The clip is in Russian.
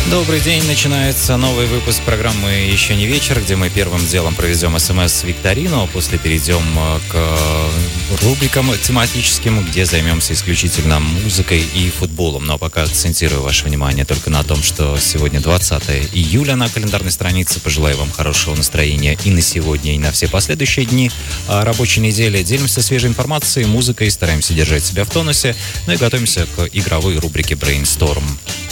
Добрый день, начинается новый выпуск программы «Еще не вечер», где мы первым делом проведем СМС-викторину, а после перейдем к рубрикам тематическим, где займемся исключительно музыкой и футболом. Ну а пока акцентирую ваше внимание только на том, что сегодня 20 июля на календарной странице. Пожелаю вам хорошего настроения и на сегодня, и на все последующие дни рабочей недели. Делимся свежей информацией, музыкой, стараемся держать себя в тонусе, ну и готовимся к игровой рубрике «Brainstorm».